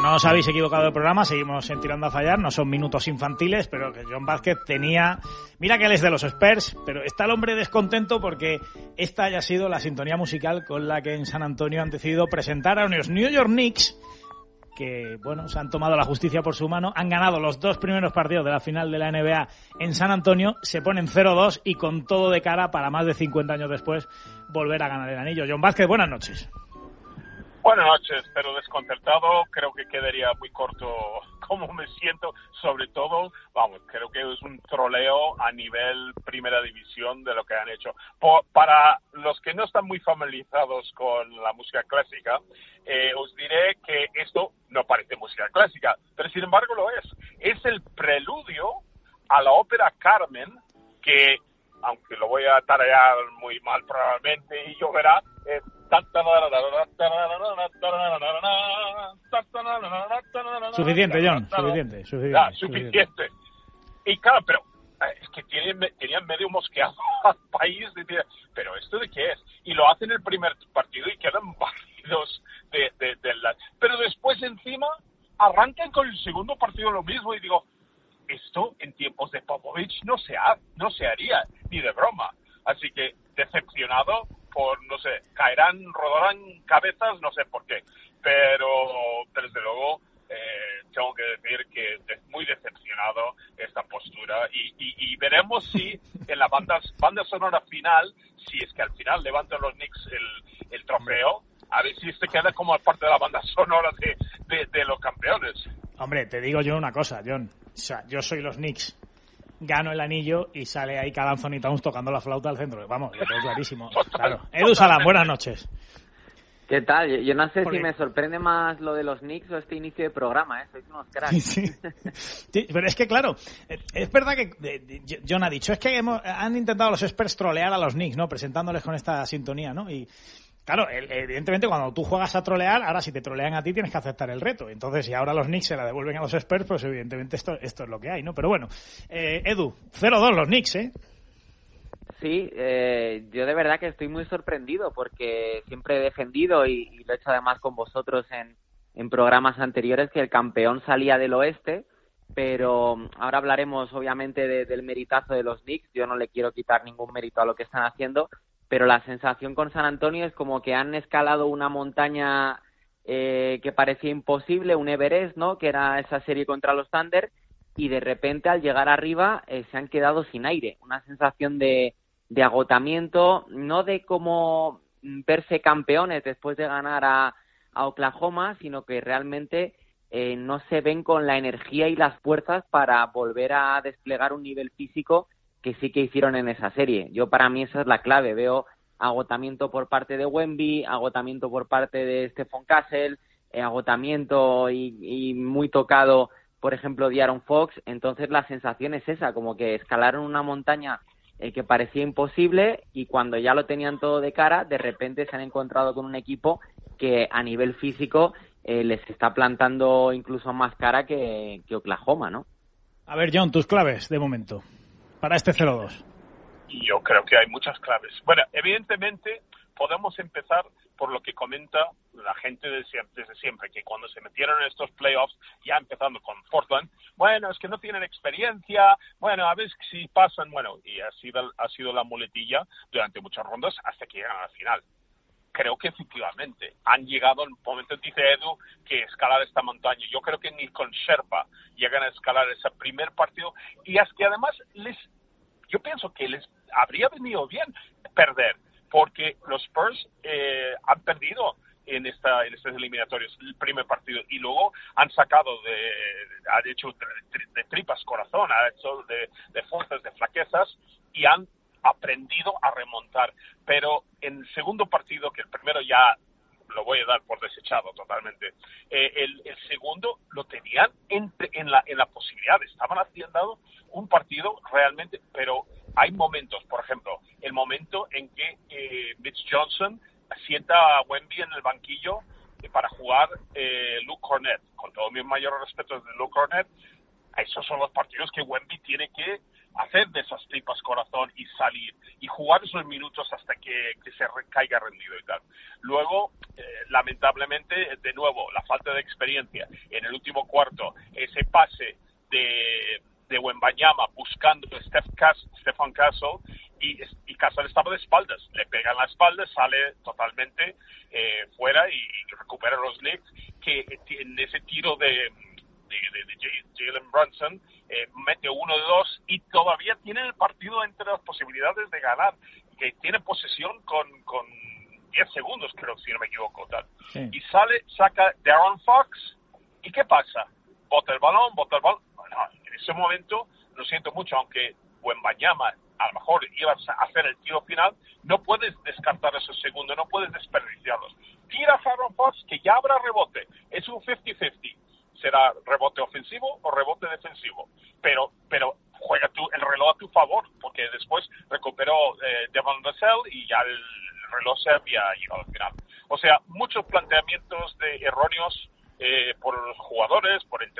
no os habéis equivocado del programa, seguimos en Tirando a Fallar, no son minutos infantiles, pero que Jon Vázquez tenía... Mira que él es de los Spurs, pero está el hombre descontento porque esta haya sido la sintonía musical con la que en San Antonio han decidido presentar a unos New York Knicks que, bueno, se han tomado la justicia por su mano, han ganado los 2 primeros partidos de la final de la NBA en San Antonio, se ponen 0-2 y con todo de cara para más de 50 años después volver a ganar el anillo. Jon Vázquez, buenas noches. Buenas noches, pero desconcertado, creo que quedaría muy corto cómo me siento, sobre todo, vamos, creo que es un troleo a nivel primera división de lo que han hecho. Para los que no están muy familiarizados con la música clásica, os diré que esto no parece música clásica, pero sin embargo lo es. Es el preludio a la ópera Carmen, que, aunque lo voy a tararear muy mal probablemente y lloverá, suficiente, Jon, suficiente. Y claro, pero es que tenían medio mosqueado al país, pero ¿esto de qué es? Y lo hacen el primer partido y quedan barridos pero después encima arrancan con el segundo partido lo mismo y digo, esto en tiempos de Popovich no se haría ni de broma. Así que decepcionado no sé, rodarán cabezas, no sé por qué, pero desde luego tengo que decir que muy decepcionado esta postura y veremos si en la banda sonora final, si es que al final levantan los Knicks el trofeo, a ver si este queda como parte de la banda sonora de los campeones. Hombre, te digo yo una cosa, Jon, o sea, yo soy los Knicks, gano el anillo y sale ahí Karl Anthony Towns tocando la flauta al centro. Vamos, lo tengo clarísimo. Claro. Edu Salam, buenas noches. ¿Qué tal? Yo no sé si me sorprende más lo de los Knicks o este inicio de programa, ¿eh? Sois unos cracks. Sí. Sí, pero es que, claro, es verdad que Jon ha dicho, es que han intentado los Spurs trolear a los Knicks, ¿no? Presentándoles con esta sintonía, ¿no? Y claro, evidentemente cuando tú juegas a trolear, ahora si te trolean a ti tienes que aceptar el reto. Entonces, si ahora los Knicks se la devuelven a los Spurs, pues evidentemente esto es lo que hay, ¿no? Pero bueno, Edu, 0-2 los Knicks, ¿eh? Sí, yo de verdad que estoy muy sorprendido porque siempre he defendido y lo he hecho además con vosotros en programas anteriores que el campeón salía del oeste, pero ahora hablaremos obviamente del meritazo de los Knicks. Yo no le quiero quitar ningún mérito a lo que están haciendo, pero la sensación con San Antonio es como que han escalado una montaña que parecía imposible, un Everest, ¿no? Que era esa serie contra los Thunder, y de repente al llegar arriba se han quedado sin aire, una sensación de agotamiento, no de cómo verse campeones después de ganar a Oklahoma, sino que realmente no se ven con la energía y las fuerzas para volver a desplegar un nivel físico que sí que hicieron en esa serie. Para mí esa es la clave. Veo agotamiento por parte de Wemby, agotamiento por parte de Stephon Castle, agotamiento y muy tocado, por ejemplo, de Aaron Fox. Entonces la sensación es esa, como que escalaron una montaña que parecía imposible y cuando ya lo tenían todo de cara, de repente se han encontrado con un equipo que a nivel físico les está plantando incluso más cara que Oklahoma, ¿no? A ver, Jon, tus claves de momento para este 0-2. Y yo creo que hay muchas claves. Bueno, evidentemente podemos empezar por lo que comenta la gente desde siempre, que cuando se metieron en estos playoffs, ya empezando con Portland, bueno, es que no tienen experiencia, bueno, a ver si pasan, bueno, y ha sido la muletilla durante muchas rondas hasta que llegan a la final. Creo que efectivamente han llegado al momento, dice Edu, que escalar esta montaña. Yo creo que ni con Sherpa llegan a escalar ese primer partido, y es que además yo pienso que les habría venido bien perder, porque los Spurs han perdido en estos eliminatorios el primer partido y luego han sacado han hecho de tripas corazón, han hecho de fuerzas, de flaquezas, y han aprendido a remontar. Pero en el segundo partido, que el primero ya lo voy a dar por desechado totalmente, el segundo lo tenían en la posibilidad, estaban haciendo un partido realmente, pero hay momentos, por ejemplo, el momento en que Mitch Johnson sienta a Wemby en el banquillo para jugar Luke Cornett. Con todo mi mayor respeto de Luke Cornett, esos son los partidos que Wemby tiene que hacer de esas tripas corazón y salir y jugar esos minutos hasta que se caiga rendido y tal. Luego, lamentablemente, de nuevo, la falta de experiencia en el último cuarto, ese pase de Wembanyama buscando a Stephen Castle y Castle estaba de espaldas, le pega en la espalda, sale totalmente fuera y recupera los legs, que en ese tiro de Jalen Brunson mete 1-2 y todavía tiene el partido entre las posibilidades de ganar, que tiene posesión con 10 segundos, creo, si no me equivoco, tal. Sí. Y saca De'Aaron Fox, ¿y qué pasa? Bota el balón. Bueno, en ese momento, lo siento mucho, aunque Wembanyama a lo mejor iba a hacer el tiro final, no puedes descartar esos segundos, no puedes desperdiciarlos. Tira a De'Aaron Fox, que ya habrá rebote, es un 50-50. Será rebote ofensivo o rebote defensivo, pero juega el reloj a tu favor, porque después recuperó Devon Vassell y ya el reloj se había llegado al final. O sea, muchos planteamientos erróneos por los jugadores, por